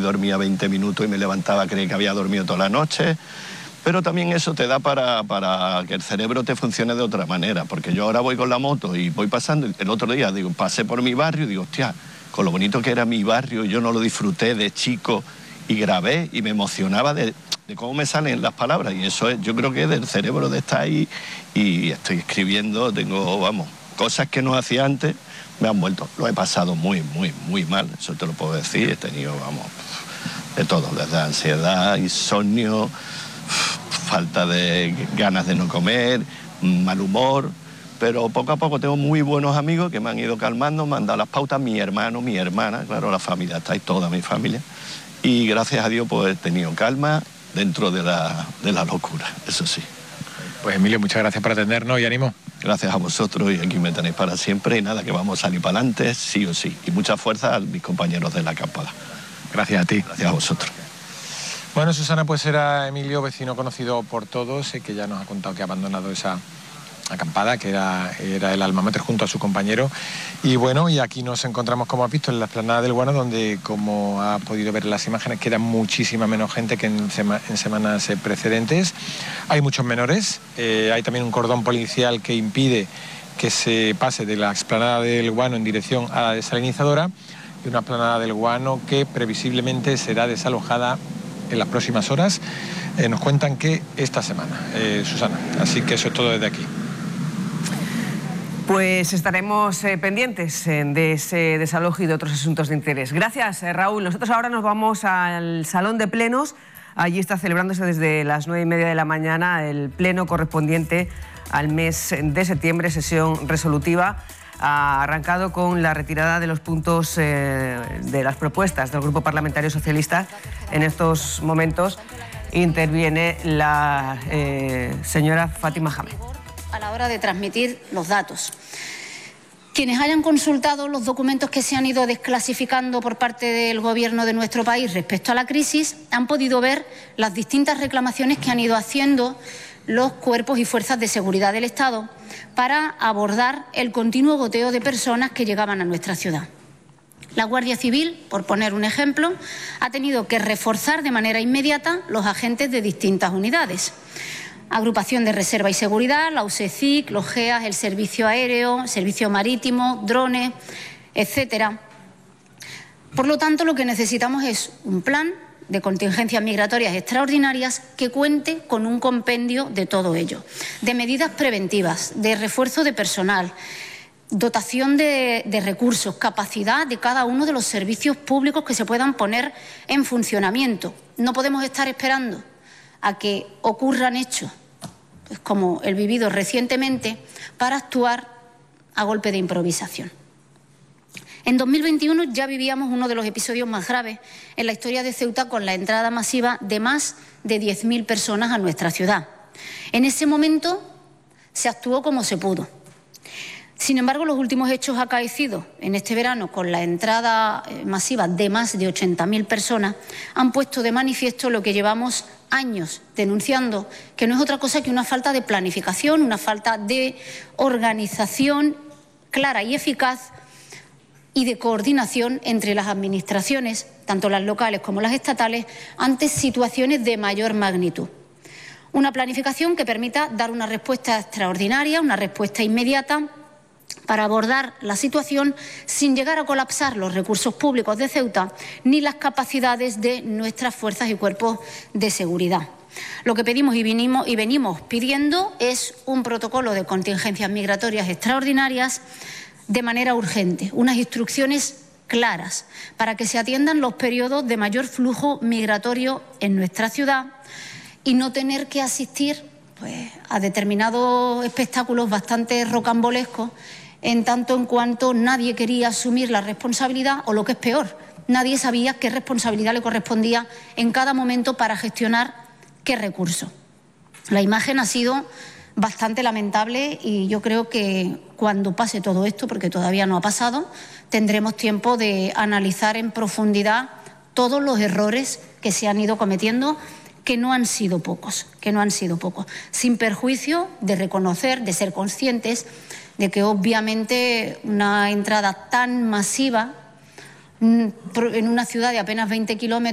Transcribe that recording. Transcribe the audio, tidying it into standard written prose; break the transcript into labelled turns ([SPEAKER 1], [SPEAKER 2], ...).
[SPEAKER 1] dormía 20 minutos y me levantaba, creía que había dormido toda la noche. Pero también eso te da para que el cerebro te funcione de otra manera, porque yo ahora voy con la moto y voy pasando, el otro día pasé por mi barrio y digo, hostia, con lo bonito que era mi barrio, yo no lo disfruté de chico y grabé y me emocionaba de cómo me salen las palabras, y eso es, yo creo que es del cerebro de estar ahí, y estoy escribiendo, tengo, vamos, cosas que no hacía antes, me han vuelto, lo he pasado muy mal, eso te lo puedo decir, he tenido, vamos, de todo, desde ansiedad, insomnio, falta de ganas de no comer, mal humor, pero poco a poco tengo muy buenos amigos que me han ido calmando, me han dado las pautas, mi hermano, mi hermana, claro, la familia, está ahí toda mi familia, y gracias a Dios pues he tenido calma dentro de la locura, eso sí.
[SPEAKER 2] Pues Emilio, muchas gracias por atendernos y ánimo.
[SPEAKER 1] Gracias a vosotros, y aquí me tenéis para siempre, y nada, que vamos a salir para adelante, sí o sí, y mucha fuerza a mis compañeros de la acampada.
[SPEAKER 2] Gracias a ti.
[SPEAKER 1] Gracias a vosotros.
[SPEAKER 2] Bueno, Susana, pues era Emilio, vecino conocido por todos, que ya nos ha contado que ha abandonado esa acampada, que era el alma mater junto a su compañero. Y bueno, y aquí nos encontramos, como has visto, en la explanada del Guano, donde, como has podido ver en las imágenes, queda muchísima menos gente que en semanas precedentes. Hay muchos menores, hay también un cordón policial que impide que se pase de la explanada del Guano en dirección a la desalinizadora, y una explanada del Guano que previsiblemente será desalojada en las próximas horas. Nos cuentan que esta semana, Susana. Así que eso es todo desde aquí.
[SPEAKER 3] Pues estaremos pendientes de ese desalojo y de otros asuntos de interés. Gracias, Raúl. Nosotros ahora nos vamos al Salón de Plenos. Allí está celebrándose desde las 9:30 de la mañana el pleno correspondiente al mes de septiembre, sesión resolutiva. Ha arrancado con la retirada de los puntos de las propuestas del Grupo Parlamentario Socialista. En estos momentos interviene la señora Fátima Jammeh.
[SPEAKER 4] A la hora de transmitir los datos. Quienes hayan consultado los documentos que se han ido desclasificando por parte del Gobierno de nuestro país respecto a la crisis han podido ver las distintas reclamaciones que han ido haciendo los cuerpos y fuerzas de seguridad del Estado para abordar el continuo goteo de personas que llegaban a nuestra ciudad. La Guardia Civil, por poner un ejemplo, ha tenido que reforzar de manera inmediata los agentes de distintas unidades. Agrupación de Reserva y Seguridad, la USECIC, los GEAS, el Servicio Aéreo, Servicio Marítimo, drones, etcétera. Por lo tanto, lo que necesitamos es un plan de contingencias migratorias extraordinarias que cuente con un compendio de todo ello, de medidas preventivas, de refuerzo de personal, dotación de recursos, capacidad de cada uno de los servicios públicos que se puedan poner en funcionamiento. No podemos estar esperando a que ocurran hechos pues como el vivido recientemente para actuar a golpe de improvisación. En 2021 ya vivíamos uno de los episodios más graves en la historia de Ceuta, con la entrada masiva de más de 10.000 personas a nuestra ciudad. En ese momento se actuó como se pudo. Sin embargo, los últimos hechos acaecidos en este verano, con la entrada masiva de más de 80.000 personas, han puesto de manifiesto lo que llevamos años denunciando, que no es otra cosa que una falta de planificación, una falta de organización clara y eficaz y de coordinación entre las administraciones, tanto las locales como las estatales, ante situaciones de mayor magnitud. Una planificación que permita dar una respuesta extraordinaria, una respuesta inmediata, para abordar la situación sin llegar a colapsar los recursos públicos de Ceuta ni las capacidades de nuestras fuerzas y cuerpos de seguridad. Lo que pedimos y venimos pidiendo es un protocolo de contingencias migratorias extraordinarias de manera urgente, unas instrucciones claras para que se atiendan los periodos de mayor flujo migratorio en nuestra ciudad y no tener que asistir a determinados espectáculos bastante rocambolescos, en tanto en cuanto nadie quería asumir la responsabilidad, o lo que es peor, nadie sabía qué responsabilidad le correspondía en cada momento para gestionar qué recurso. La imagen ha sido bastante lamentable y yo creo que cuando pase todo esto, porque todavía no ha pasado, tendremos tiempo de analizar en profundidad todos los errores que se han ido cometiendo, que no han sido pocos, sin perjuicio de reconocer, de ser conscientes de que obviamente una entrada tan masiva en una ciudad de apenas 20 kilómetros